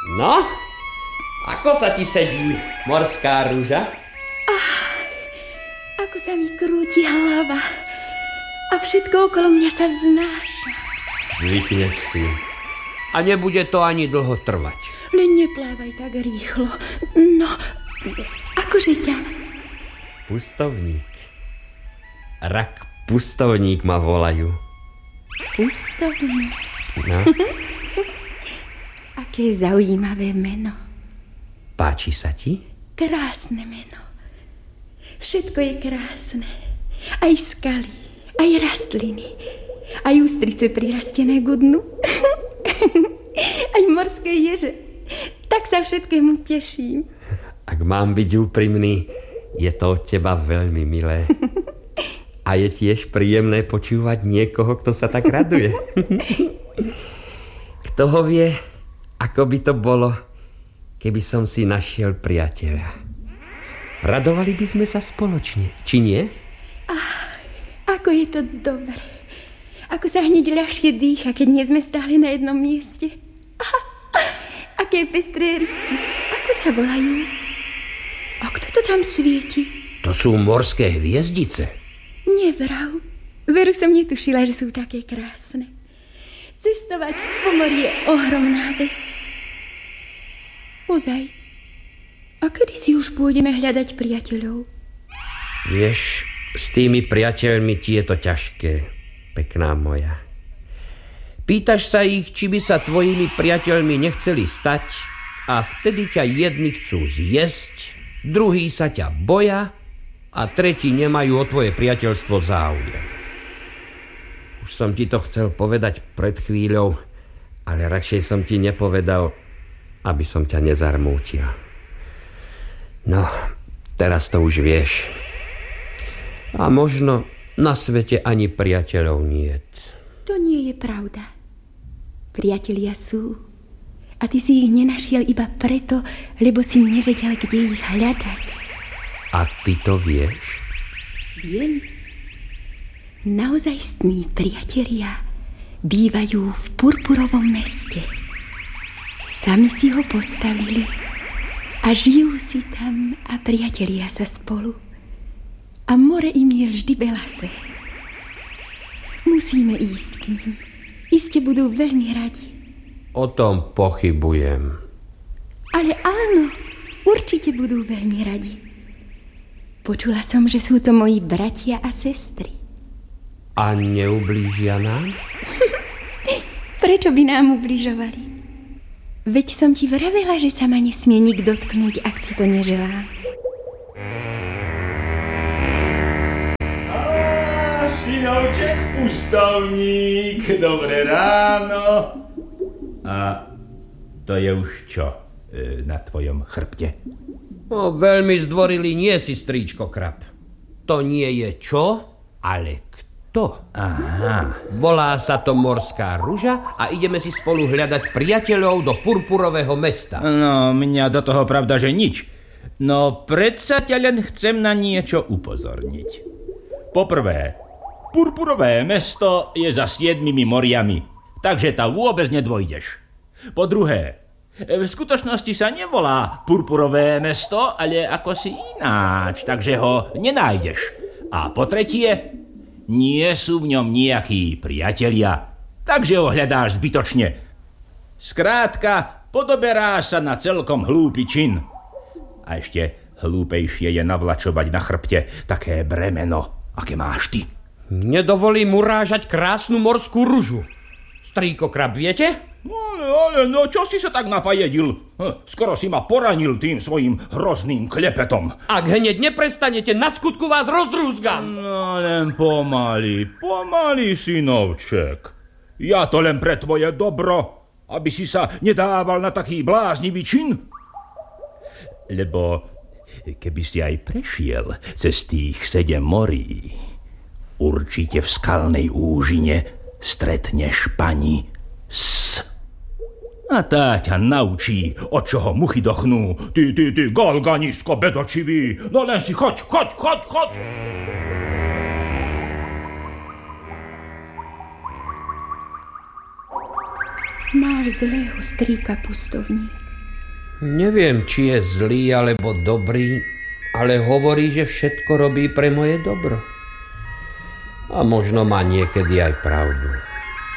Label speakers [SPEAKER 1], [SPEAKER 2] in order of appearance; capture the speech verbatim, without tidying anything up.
[SPEAKER 1] No, ako sa ti sedí, morská rúža?
[SPEAKER 2] Ach, ako sa mi krúti hlava a všetko okolo mňa sa vznáša.
[SPEAKER 1] Zvykneš si. A nebude to ani dlho trvať.
[SPEAKER 2] Len neplávaj tak rýchlo. No, akože ťa?
[SPEAKER 1] Pustovník. Rak pustovník ma volajú.
[SPEAKER 2] Pustovník?
[SPEAKER 1] No.
[SPEAKER 2] Aké zaujímavé meno.
[SPEAKER 1] Páči sa ti?
[SPEAKER 2] Krásne meno. Všetko je krásne. Aj skaly, aj rastliny, aj ústrice prirastené ku dnu. Aj morské ježe. Tak sa všetkému teším.
[SPEAKER 1] Ak mám byť úprimný, je to od teba veľmi milé. A je tiež príjemné počúvať niekoho, kto sa tak raduje. Kto ho vie, ako by to bolo, keby som si našiel priateľa. Radovali by sme sa spoločne, či nie?
[SPEAKER 2] Ach, ako je to dobré. Ako sa hneď ľahšie dýcha, keď nie sme stále na jednom mieste. Aha, aké pestré rybky. Ako sa volajú? A kto to tam svieti?
[SPEAKER 1] To sú morské hviezdice.
[SPEAKER 2] Nevrav. Veru som netušila, že sú také krásne. Cestovať po mori je ohromná vec. Ozaj. A kedy si už pôjdeme hľadať priateľov?
[SPEAKER 1] Vieš, s tými priateľmi ti je to ťažké, pekná moja. Pýtaš sa ich, či by sa tvojimi priateľmi nechceli stať a vtedy ťa jedni chcú zjesť, druhí sa ťa boja a tretí nemajú o tvoje priateľstvo záujem. Už som ti to chcel povedať pred chvíľou, ale radšej som ti nepovedal, aby som ťa nezarmútil. No, teraz to už vieš. A možno na svete ani priateľov niet.
[SPEAKER 2] To nie je pravda. Priatelia sú. A ty si ich nenašiel iba preto, lebo si nevedel, kde ich hľadať.
[SPEAKER 1] A ty to vieš?
[SPEAKER 2] Viem. Naozajstní priatelia bývajú v purpurovom meste. Sami si ho postavili a žijú si tam a priatelia sa spolu. A more im je vždy belasé. Musíme ísť k nim. Iste budú veľmi radi.
[SPEAKER 1] O tom pochybujem.
[SPEAKER 2] Ale áno, určite budú veľmi radi. Počula som, že sú to moji bratia a sestry.
[SPEAKER 1] A neublížia nám?
[SPEAKER 2] Prečo by nám ubližovali? Veď som ti vravela, že sa ma nesmie nik dotknúť, ak si to neželá.
[SPEAKER 3] Á, synovček pustovník, dobré ráno. A to je už čo e, na tvojom chrbte?
[SPEAKER 1] No, veľmi zdvorili nie si, stríčko Krab. To nie je čo, ale kto.
[SPEAKER 3] Aha.
[SPEAKER 1] Volá sa to Morská ruža a ideme si spolu hľadať priateľov do purpurového mesta.
[SPEAKER 3] No, mňa do toho pravda, že nič. No, predsa ťa len chcem na niečo upozorniť. Poprvé, purpurové mesto je za siedmimi moriami, takže tam vôbec nedvojdeš. Po druhé, v skutočnosti sa nevolá purpurové mesto, ale ako si ináč, takže ho nenájdeš. A po tretie, nie sú v ňom nejakí priatelia, takže ho hľadáš zbytočne. Skrátka, podoberáš sa na celkom hlúpy čin. A ešte hlúpejšie je navlačovať na chrbte také bremeno, aké máš ty.
[SPEAKER 1] Nedovolím urážať krásnu morskú ružu. Strýko Krab, viete?
[SPEAKER 3] Ale, ale, no čo si sa tak napajedil? Skoro si ma poranil tým svojim hrozným klepetom.
[SPEAKER 1] Ak hneď neprestanete, na skutku vás rozdrúzgam.
[SPEAKER 3] No len pomaly, pomaly, synovček. Ja to len pre tvoje dobro, aby si sa nedával na taký bláznivý čin. Lebo keby si aj prešiel cez tých sedem morí, určite v skalnej úžine stretneš pani S. A tá ťa naučí, od čoho muchy dochnú. Ty, ty, ty, galganisko bedočivý. No len si choď, choď, choď, choď.
[SPEAKER 2] Máš zlého strýka, pustovník.
[SPEAKER 1] Neviem, či je zlý alebo dobrý, ale hovorí, že všetko robí pre moje dobro. A možno má niekedy aj pravdu.